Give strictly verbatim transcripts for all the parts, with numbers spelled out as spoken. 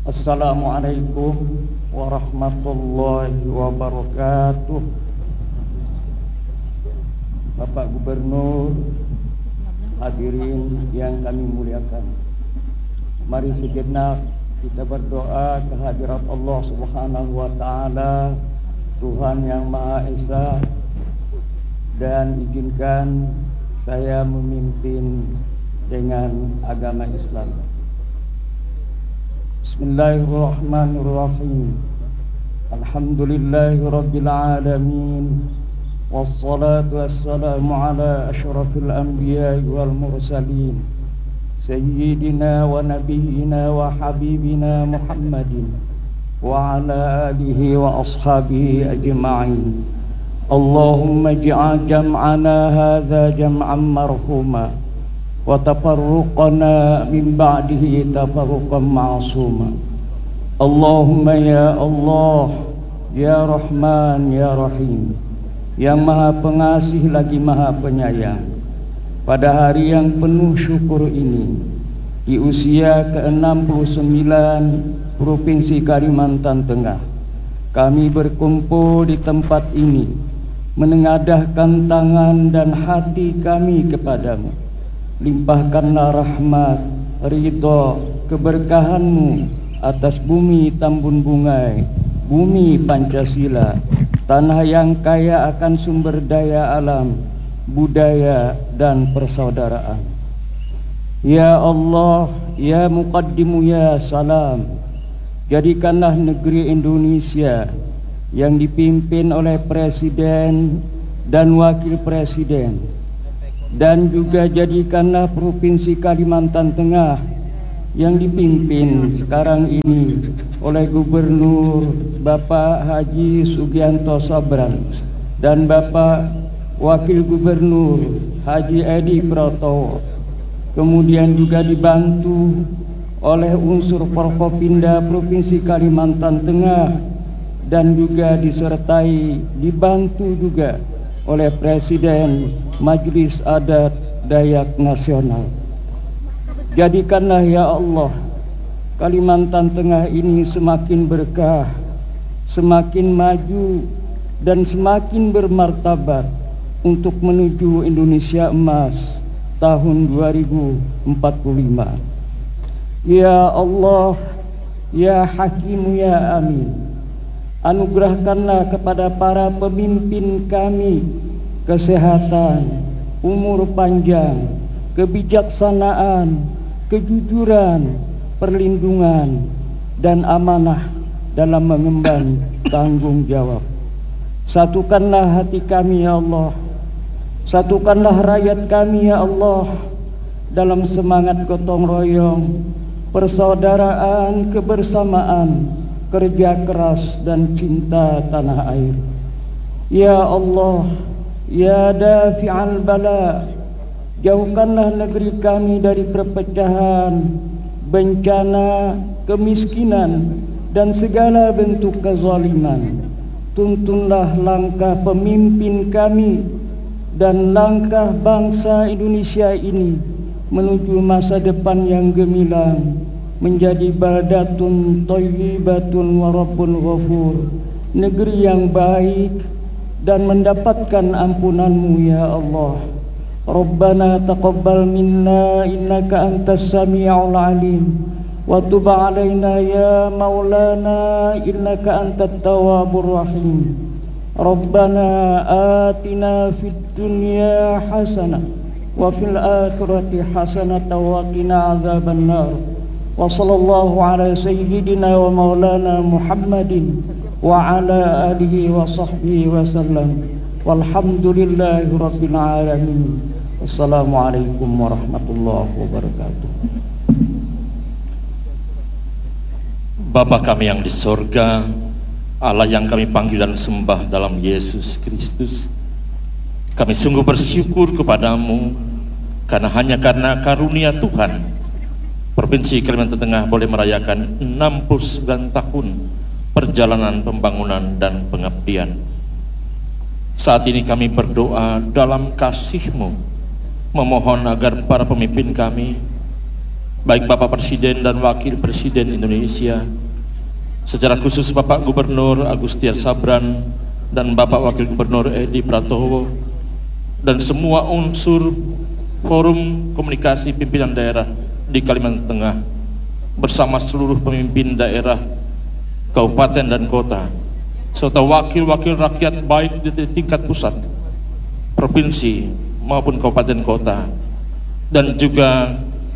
Assalamualaikum warahmatullahi wabarakatuh. Bapak Gubernur, hadirin yang kami muliakan, mari sejenak kita berdoa kehadirat Allah Subhanahu wa Ta'ala, Tuhan yang Maha Esa, dan izinkan saya memimpin dengan agama Islam. Bismillahirrahmanirrahim. Alhamdulillahi rabbil alamin. Wassalatu wassalamu ala asyrafil anbiya'i wal mursalin, Sayyidina wa nabiyyina wa habibina Muhammadin wa ala alihi wa ashabihi ajma'in. Allahumma ij'al jam'ana hadza jam'an marhuma wa tafarruqana min ba'dihi tafarruqan ma'suma. Allahumma ya Allah, ya Rahman, ya Rahim, yang Maha Pengasih lagi Maha Penyayang, pada hari yang penuh syukur ini, di usia ke enam puluh sembilan Provinsi Kalimantan Tengah, kami berkumpul di tempat ini, menengadahkan tangan dan hati kami kepadamu. Limpahkanlah rahmat, ridho, keberkahanmu atas bumi Tambun Bungai, bumi Pancasila, tanah yang kaya akan sumber daya alam, budaya, dan persaudaraan. Ya Allah, ya Muqaddimu ya Salam, jadikanlah negeri Indonesia yang dipimpin oleh Presiden dan Wakil Presiden, dan juga jadikanlah Provinsi Kalimantan Tengah yang dipimpin sekarang ini oleh Gubernur Bapak Haji Sugianto Sabran dan Bapak Wakil Gubernur Haji Edi Pratowo, kemudian juga dibantu oleh unsur Forkopimda Provinsi Kalimantan Tengah, dan juga disertai dibantu juga oleh Presiden Majelis Adat Dayak Nasional. Jadikanlah ya Allah Kalimantan Tengah ini semakin berkah, semakin maju, dan semakin bermartabat untuk menuju Indonesia Emas tahun dua ribu empat puluh lima. Ya Allah, ya Hakim, ya Amin, anugerahkanlah kepada para pemimpin kami kesehatan, umur panjang, kebijaksanaan, kejujuran, perlindungan, dan amanah dalam mengemban tanggung jawab. Satukanlah hati kami ya Allah, satukanlah rakyat kami ya Allah, dalam semangat gotong royong, persaudaraan, kebersamaan, kerja keras, dan cinta tanah air. Ya Allah, ya dafi'al bala, jauhkanlah negeri kami dari perpecahan, bencana, kemiskinan, dan segala bentuk kezaliman. Tuntunlah langkah pemimpin kami dan langkah bangsa Indonesia ini menuju masa depan yang gemilang, menjadi baldatun thayyibatun wa rabbun ghafur, negeri yang baik dan mendapatkan ampunan-Mu ya Allah. Rabbana taqabbal minna innaka antas sami'ul alim wa tub 'alaina ya maulana innaka antat tawwabur rahim. Rabbana atina fid dunya hasanah wa fil akhirati hasanah wa qina adzabannar. Wa sallallahu ala sayyidina wa maulana Muhammadin wa ala alihi wa sahbihi wa sallam. Walhamdulillahi rabbil alamin. Wassalamualaikum warahmatullahi wabarakatuh. Bapa kami yang di sorga, Allah yang kami panggil dan sembah dalam Yesus Kristus, kami sungguh bersyukur kepadamu karena hanya karena karunia Tuhan Provinsi Kalimantan Tengah boleh merayakan enam puluh sembilan tahun perjalanan pembangunan dan pengabdian. Saat ini kami berdoa dalam kasih-Mu, memohon agar para pemimpin kami baik Bapak Presiden dan Wakil Presiden Indonesia, secara khusus Bapak Gubernur Agustiar Sabran dan Bapak Wakil Gubernur Edi Pratowo, dan semua unsur Forum Komunikasi Pimpinan Daerah di Kalimantan Tengah bersama seluruh pemimpin daerah, kabupaten dan kota, serta wakil-wakil rakyat baik di tingkat pusat, provinsi maupun kabupaten kota, dan juga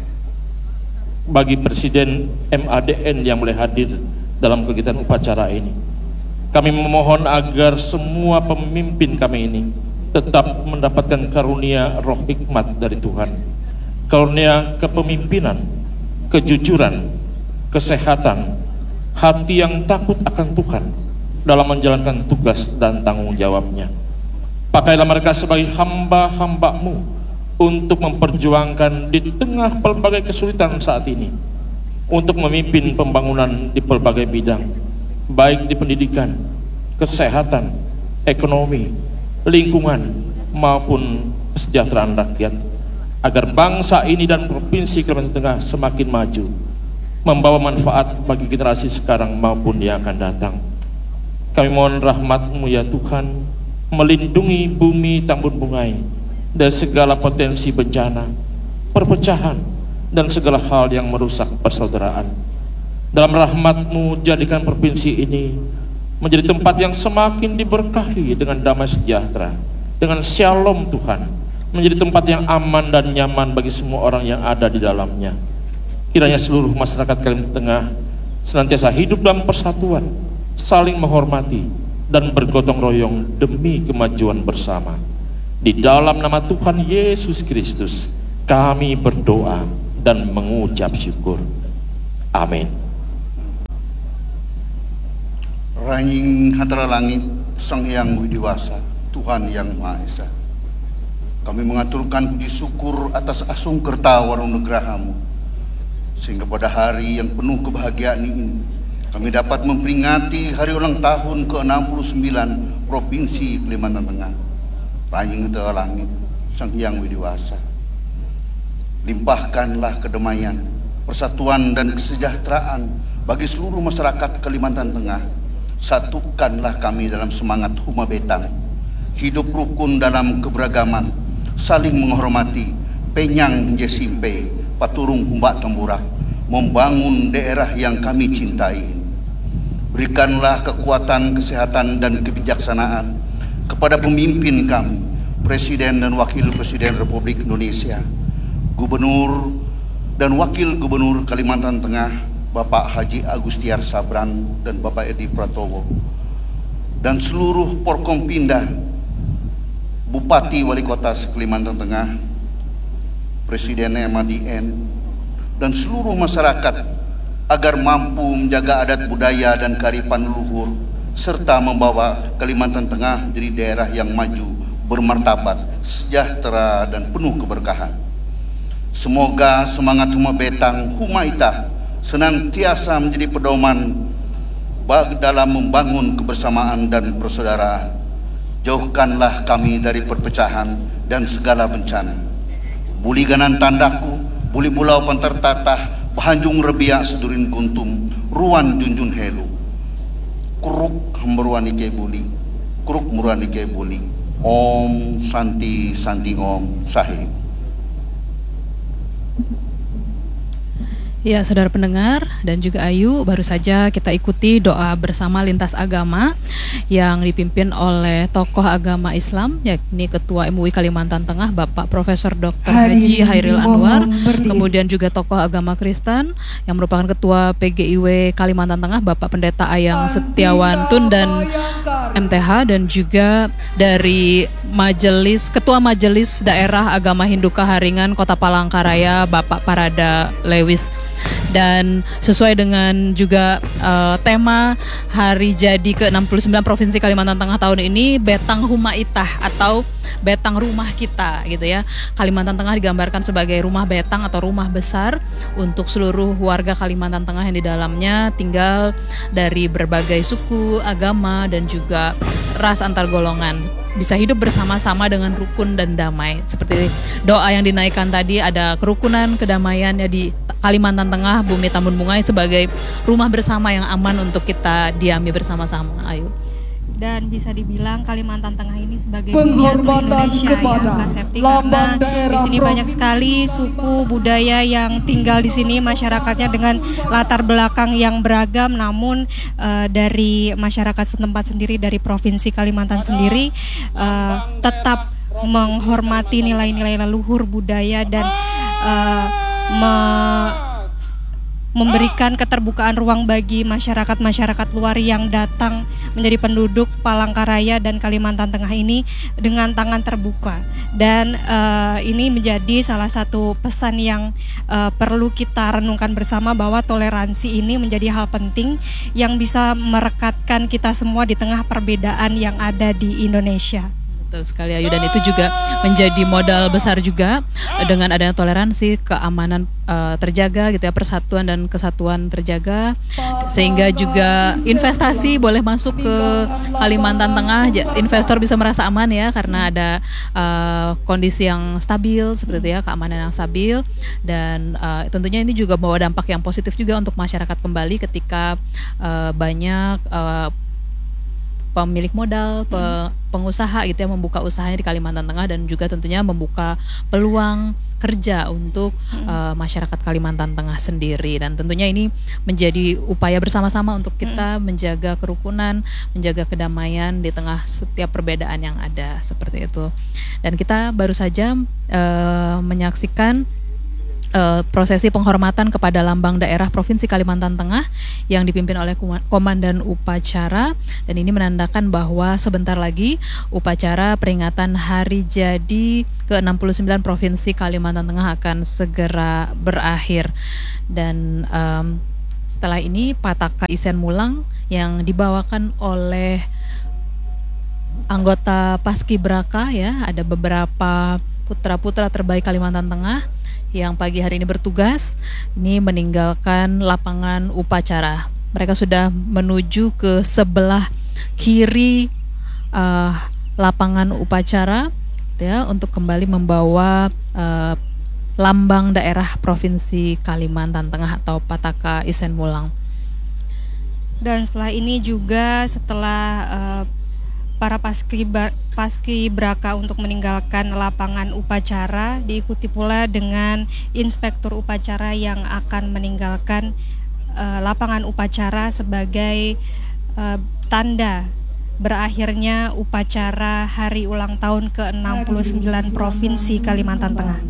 bagi Presiden M A D N yang boleh hadir dalam kegiatan upacara ini. Kami memohon agar semua pemimpin kami ini tetap mendapatkan karunia roh hikmat dari Tuhan, karunia kepemimpinan, kejujuran, kesehatan, hati yang takut akan Tuhan dalam menjalankan tugas dan tanggung jawabnya. Pakailah mereka sebagai hamba-hamba-Mu untuk memperjuangkan di tengah pelbagai kesulitan saat ini, untuk memimpin pembangunan di pelbagai bidang, baik di pendidikan, kesehatan, ekonomi, lingkungan, maupun kesejahteraan rakyat, agar bangsa ini dan provinsi Kalimantan Tengah semakin maju, membawa manfaat bagi generasi sekarang maupun yang akan datang. Kami mohon rahmat-Mu ya Tuhan, melindungi bumi Tambun Bungai dari segala potensi bencana, perpecahan, dan segala hal yang merusak persaudaraan. Dalam rahmat-Mu, jadikan provinsi ini menjadi tempat yang semakin diberkahi dengan damai sejahtera, dengan shalom Tuhan, menjadi tempat yang aman dan nyaman bagi semua orang yang ada di dalamnya. Kiranya seluruh masyarakat Kalimantan Tengah senantiasa hidup dalam persatuan, saling menghormati, dan bergotong royong demi kemajuan bersama. Di dalam nama Tuhan Yesus Kristus kami berdoa dan mengucap syukur. Amin. Ranying hatara langit, Sang Hyang Widiwasa, Tuhan yang Maha Esa, kami mengaturkan puji syukur atas asung kerta warung nugraha-Mu, sehingga pada hari yang penuh kebahagiaan ini kami dapat memperingati hari ulang tahun ke enam puluh sembilan Provinsi Kalimantan Tengah. Ranying hatara langit, Sang Hyang Widiwasa, limpahkanlah kedamaian, persatuan dan kesejahteraan bagi seluruh masyarakat Kalimantan Tengah. Satukanlah kami dalam semangat Huma Betang, hidup rukun dalam keberagaman, saling menghormati, penyang jesimpe, paturung humbak temburak, membangun daerah yang kami cintai ini. Berikanlah kekuatan, kesehatan, dan kebijaksanaan kepada pemimpin kami, Presiden dan Wakil Presiden Republik Indonesia, Gubernur dan Wakil Gubernur Kalimantan Tengah, Bapak Haji Agustiar Sabran dan Bapak Edi Pratowo, dan seluruh Porkompinda, Bupati Wali Kota Kalimantan Tengah, Presiden M A D N, dan seluruh masyarakat, agar mampu menjaga adat budaya dan kearifan leluhur, serta membawa Kalimantan Tengah menjadi daerah yang maju, bermartabat, sejahtera, dan penuh keberkahan. Semoga semangat Huma Betang, Huma Ita senantiasa menjadi pedoman dalam membangun kebersamaan dan persaudaraan. Jauhkanlah kami dari perpecahan dan segala bencana. Buli ganan tandaku, buli bulau pantertatah, bahanjung rebiak sedurin kuntum, ruan junjun helu. Kuruk hamruan ike buli, kuruk muruan ike buli. Om Santi Santi Om Sahih. Ya, saudara pendengar dan juga Ayu, baru saja kita ikuti doa bersama lintas agama yang dipimpin oleh tokoh agama Islam, yakni Ketua M U I Kalimantan Tengah, Bapak Profesor Doktor Haji Hairil Anwar, kemudian juga tokoh agama Kristen yang merupakan Ketua P G I W Kalimantan Tengah, Bapak Pendeta Ayang Setiawantun dan M T H, dan juga dari Majelis Ketua Majelis Daerah Agama Hindu Kaharingan Kota Palangkaraya, Bapak Parada Lewis. Dan sesuai dengan juga uh, tema hari jadi ke enam puluh sembilan Provinsi Kalimantan Tengah tahun ini, Betang Huma Itah atau Betang rumah kita gitu ya. Kalimantan Tengah digambarkan sebagai rumah betang atau rumah besar untuk seluruh warga Kalimantan Tengah yang di dalamnya tinggal dari berbagai suku, agama, dan juga ras antar golongan. bisa hidup bersama-sama dengan rukun dan damai. Seperti doa yang dinaikkan tadi, ada kerukunan, kedamaian ya di Kalimantan Tengah, Bumi Tambun Bungai sebagai rumah bersama yang aman untuk kita diami bersama-sama. Ayo. Dan bisa dibilang Kalimantan Tengah ini sebagai penghormatan Indonesia kepada ya, Kak Septi, lambang karena daerah di sini provinsi. banyak sekali suku budaya yang tinggal di sini, masyarakatnya dengan latar belakang yang beragam, namun uh, dari masyarakat setempat sendiri, dari provinsi Kalimantan sendiri uh, tetap menghormati nilai-nilai leluhur budaya dan uh, me- memberikan keterbukaan ruang bagi masyarakat-masyarakat luar yang datang menjadi penduduk Palangkaraya dan Kalimantan Tengah ini dengan tangan terbuka. Dan uh, ini menjadi salah satu pesan yang uh, perlu kita renungkan bersama, bahwa toleransi ini menjadi hal penting yang bisa merekatkan kita semua di tengah perbedaan yang ada di Indonesia. Betul sekali Ayu, dan itu juga menjadi modal besar juga dengan adanya toleransi, keamanan uh, terjaga gitu ya, persatuan dan kesatuan terjaga, sehingga juga investasi boleh masuk ke Kalimantan Tengah, investor bisa merasa aman ya karena ada uh, kondisi yang stabil seperti itu ya, keamanan yang stabil, dan uh, tentunya ini juga membawa dampak yang positif juga untuk masyarakat kembali ketika uh, banyak uh, pemilik modal, pe, pengusaha gitu ya membuka usahanya di Kalimantan Tengah, dan juga tentunya membuka peluang kerja untuk uh, masyarakat Kalimantan Tengah sendiri. Dan tentunya ini menjadi upaya bersama-sama untuk kita menjaga kerukunan, menjaga kedamaian di tengah setiap perbedaan yang ada seperti itu. Dan kita baru saja uh, menyaksikan Uh, prosesi penghormatan kepada lambang daerah Provinsi Kalimantan Tengah yang dipimpin oleh Komandan Upacara, dan ini menandakan bahwa sebentar lagi upacara peringatan hari jadi ke enam puluh sembilan Provinsi Kalimantan Tengah akan segera berakhir. Dan um, setelah ini Pataka Isen Mulang yang dibawakan oleh anggota Paskibraka ya, ada beberapa putra-putra terbaik Kalimantan Tengah yang pagi hari ini bertugas ini meninggalkan lapangan upacara. Mereka sudah menuju ke sebelah kiri uh, lapangan upacara ya, untuk kembali membawa uh, lambang daerah Provinsi Kalimantan Tengah atau Pataka Isen Mulang. Dan setelah ini juga setelah uh, para paskibraka untuk meninggalkan lapangan upacara, diikuti pula dengan inspektur upacara yang akan meninggalkan uh, lapangan upacara sebagai uh, tanda berakhirnya upacara hari ulang tahun ke enam puluh sembilan Provinsi Kalimantan Tengah.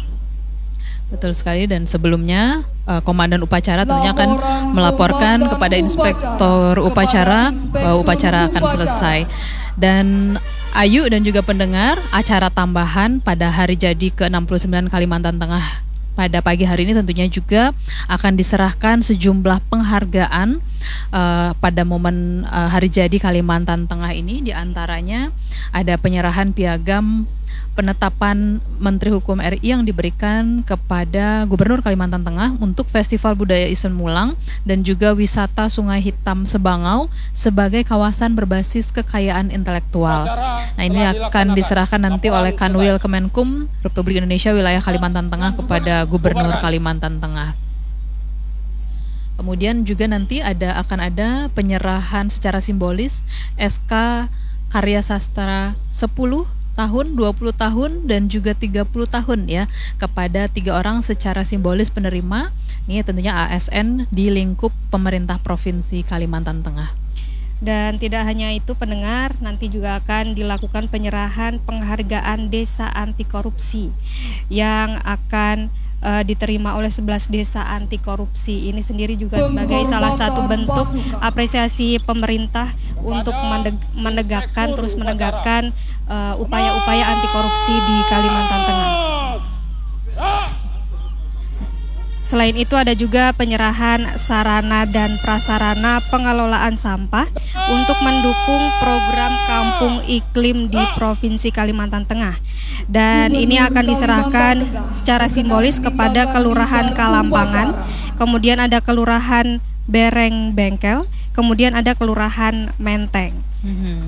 Betul sekali, dan sebelumnya uh, Komandan Upacara tentunya akan melaporkan kepada Inspektor Upacara bahwa upacara akan selesai. Dan Ayu dan juga pendengar, acara tambahan pada hari jadi ke enam puluh sembilan Kalimantan Tengah pada pagi hari ini tentunya juga akan diserahkan sejumlah penghargaan uh, pada momen uh, hari jadi Kalimantan Tengah ini. Di antaranya ada penyerahan piagam penetapan Menteri Hukum R I yang diberikan kepada Gubernur Kalimantan Tengah untuk Festival Budaya Isen Mulang dan juga wisata Sungai Hitam Sebangau sebagai kawasan berbasis kekayaan intelektual. Nah, ini akan diserahkan nanti oleh Kanwil Kemenkum Republik Indonesia wilayah Kalimantan Tengah kepada Gubernur Kalimantan Tengah. Kemudian juga nanti ada akan ada penyerahan secara simbolis S K Karya Sastra sepuluh tahun, dua puluh tahun, dan juga tiga puluh tahun ya, kepada tiga orang secara simbolis penerima. Ini tentunya A S N di lingkup pemerintah Provinsi Kalimantan Tengah. Dan tidak hanya itu pendengar, nanti juga akan dilakukan penyerahan penghargaan Desa Anti Korupsi yang akan Uh, diterima oleh sebelas desa anti korupsi. Ini sendiri juga sebagai salah satu bentuk apresiasi pemerintah untuk menegakkan, terus menegakkan uh, upaya-upaya anti korupsi di Kalimantan Tengah. Selain itu ada juga penyerahan sarana dan prasarana pengelolaan sampah untuk mendukung program Kampung Iklim di Provinsi Kalimantan Tengah. Dan ini akan diserahkan secara simbolis kepada Kelurahan Kalampangan, kemudian ada Kelurahan Bereng Bengkel, kemudian ada Kelurahan Menteng. Mm-hmm.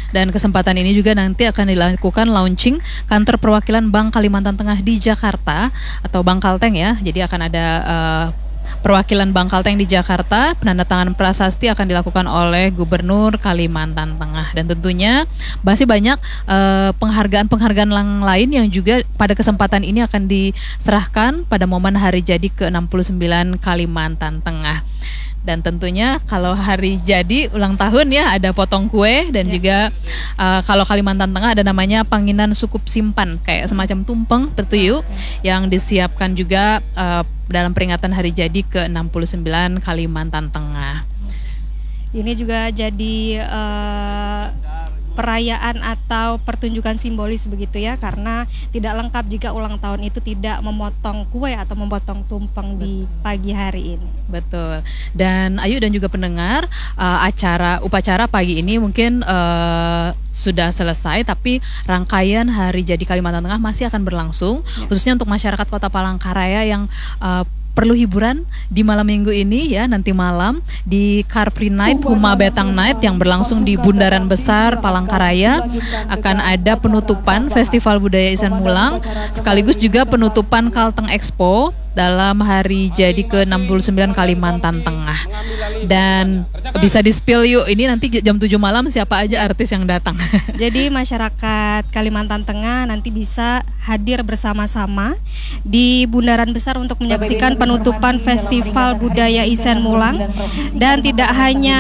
Dan kesempatan ini juga nanti akan dilakukan launching kantor perwakilan Bank Kalimantan Tengah di Jakarta atau Bank Kalteng ya. Jadi akan ada uh, perwakilan Bank Kalteng di Jakarta, penandatanganan prasasti akan dilakukan oleh Gubernur Kalimantan Tengah. Dan tentunya masih banyak uh, penghargaan-penghargaan lain yang juga pada kesempatan ini akan diserahkan pada momen hari jadi ke enam puluh sembilan Kalimantan Tengah. Dan tentunya kalau hari jadi ulang tahun ya ada potong kue dan juga uh, kalau Kalimantan Tengah ada namanya Panginan Sukup Simpan, kayak semacam tumpeng seperti itu yang disiapkan juga uh, dalam peringatan hari jadi ke enam puluh sembilan Kalimantan Tengah. Ini juga jadi uh, perayaan atau pertunjukan simbolis begitu ya, karena tidak lengkap jika ulang tahun itu tidak memotong kue atau memotong tumpeng di pagi hari ini. Betul. Dan Ayu dan juga pendengar, uh, acara upacara pagi ini mungkin uh, sudah selesai, tapi rangkaian hari jadi Kalimantan Tengah masih akan berlangsung, ya. Khususnya untuk masyarakat Kota Palangkaraya yang uh, perlu hiburan di malam minggu ini ya, nanti malam di Car Free Night Huma Betang Night yang berlangsung di Bundaran Besar Palangkaraya akan ada penutupan Festival Budaya Isan Mulang sekaligus juga penutupan Kalteng Expo dalam hari jadi ke enam puluh sembilan Kalimantan Tengah. Dan bisa di-spill yuk, ini nanti jam tujuh malam siapa aja artis yang datang. Jadi masyarakat Kalimantan Tengah nanti bisa hadir bersama-sama di Bundaran Besar untuk menyaksikan penutupan Festival Budaya Isan Mulang. Dan tidak hanya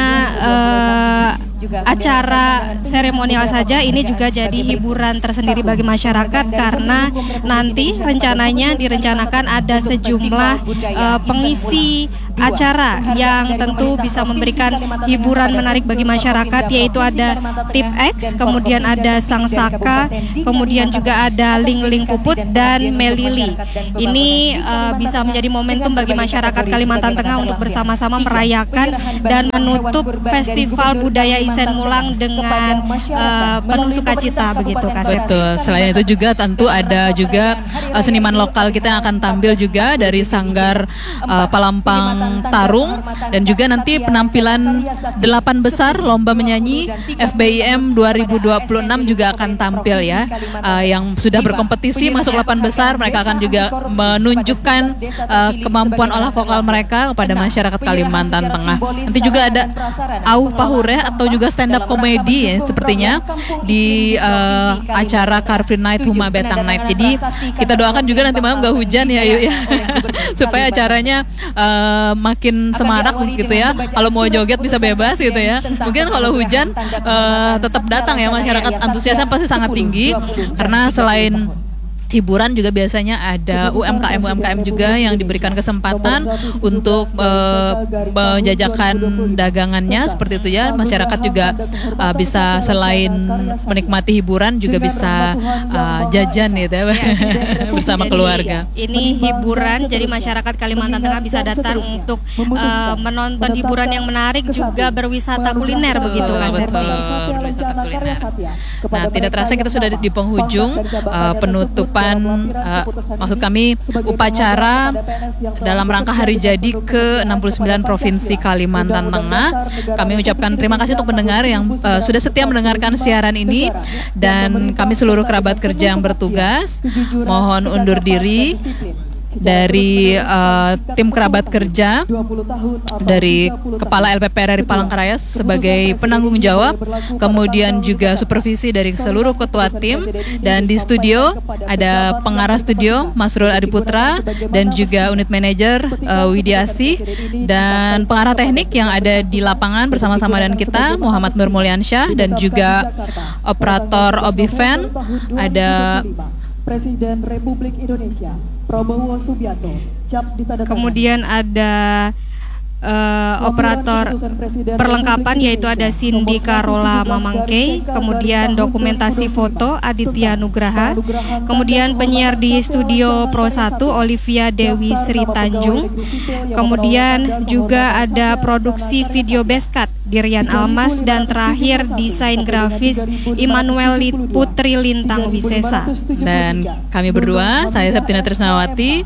uh, acara seremonial saja, ini juga jadi hiburan tersendiri bagi masyarakat karena nanti rencananya direncanakan ada sejumlah uh, pengisi acara yang tentu bisa memberikan hiburan menarik bagi masyarakat, yaitu ada Tip X, kemudian ada Sang Saka, kemudian juga ada Ling Ling Puput dan Melili. Ini uh, bisa menjadi momentum bagi masyarakat Kalimantan Tengah untuk bersama-sama merayakan dan menutup Festival Budaya Isan Mulang dengan uh, penuh sukacita begitu, Kak Sep. Betul. Selain itu juga tentu ada juga uh, seniman lokal kita yang akan tampil juga dari Sanggar uh, Palampang Tarung, dan juga nanti penampilan delapan besar lomba menyanyi F B I M dua ribu dua puluh enam juga akan tampil ya, uh, yang sudah berkompetisi masuk delapan besar. Mereka akan juga menunjukkan uh, kemampuan olah vokal mereka kepada masyarakat Kalimantan Tengah. Nanti juga ada Auh Pahure atau juga stand up komedi ya, sepertinya di uh, acara Car Free Night Huma Betang Night. Jadi kita doakan juga nanti malam gak hujan ya yuk ya, supaya acaranya uh, makin semarak gitu ya. Kalau mau joget bisa bebas gitu ya. Mungkin kalau hujan uh, tetap datang ya, masyarakat antusiasnya pasti sangat tinggi karena selain hiburan juga biasanya ada U M K M U M K M juga yang diberikan kesempatan untuk uh, menjajakan dagangannya seperti itu ya. Masyarakat juga uh, bisa selain menikmati hiburan juga bisa uh, jajan gitu ya bersama keluarga. Ini hiburan, jadi masyarakat Kalimantan Tengah bisa datang untuk uh, menonton hiburan yang menarik, juga berwisata kuliner begitu, Kak Sep. Nah, tidak terasa kita sudah di penghujung uh, penutupan Uh, maksud kami upacara dalam rangka hari jadi ke enam puluh sembilan Provinsi Kalimantan Tengah. Kami ucapkan terima kasih untuk pendengar yang uh, sudah setia mendengarkan siaran ini, dan kami seluruh kerabat kerja yang bertugas mohon undur diri dari uh, tim kerabat kerja dari Kepala L P P R R I Palangkaraya sebagai penanggung jawab, kemudian juga supervisi dari seluruh ketua tim, dan di studio ada pengarah studio Masrul Adiputra dan juga unit manajer uh, Widiasi, dan pengarah teknik yang ada di lapangan bersama-sama dengan kita Muhammad Nur Mulyansyah, dan juga operator Obiven ada Presiden Republik Indonesia Prabowo Subianto. Kemudian ada uh, operator perlengkapan yaitu ada Cindy Carola Mamangke, kemudian dokumentasi foto Aditya Nugraha, kemudian penyiar di studio Pro satu Olivia Dewi Sri Tanjung, kemudian juga ada produksi video Beskat Dirian Almas, dan terakhir desain grafis Immanuel Putri Lintang Wisesa. Dan kami berdua, saya Septina Trisnawati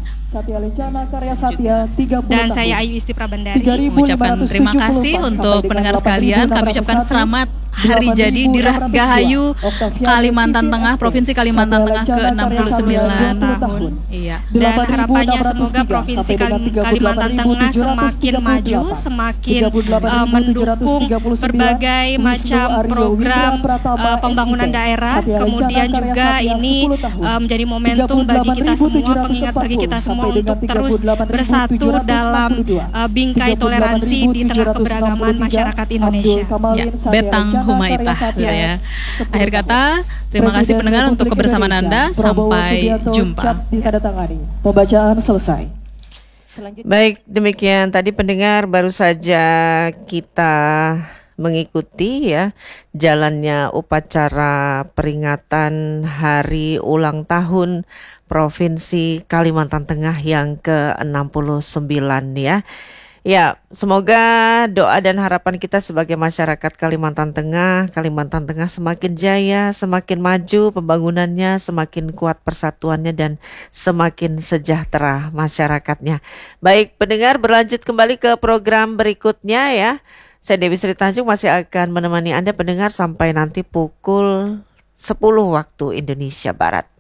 dan saya Ayu Isti Prabandari, mengucapkan terima kasih untuk pendengar sekalian. Kami ucapkan selamat hari jadi di Gahayu, Kalimantan Tengah, Provinsi Kalimantan Tengah ke enam puluh sembilan tahun. Iya. Dan harapannya semoga Provinsi Kalimantan Tengah semakin maju, semakin uh, mendukung berbagai macam program uh, pembangunan daerah. Kemudian juga ini uh, menjadi momentum bagi kita semua, pengingat bagi kita semua untuk terus bersatu dalam uh, bingkai toleransi di tengah keberagaman masyarakat Indonesia. Ya, Betang Humaitah ya. Akhir kata, terima kasih pendengar untuk kebersamaan Anda. Sampai jumpa. Pembacaan selesai. Baik, demikian tadi pendengar, baru saja kita mengikuti ya jalannya upacara peringatan hari ulang tahun Provinsi Kalimantan Tengah yang ke enam puluh sembilan ya. Ya, semoga doa dan harapan kita sebagai masyarakat Kalimantan Tengah, Kalimantan Tengah semakin jaya, semakin maju pembangunannya, semakin kuat persatuannya dan semakin sejahtera masyarakatnya. Baik, pendengar, berlanjut kembali ke program berikutnya ya. Saya Dewi Sri Tanjung masih akan menemani Anda pendengar sampai nanti pukul sepuluh waktu Indonesia Barat.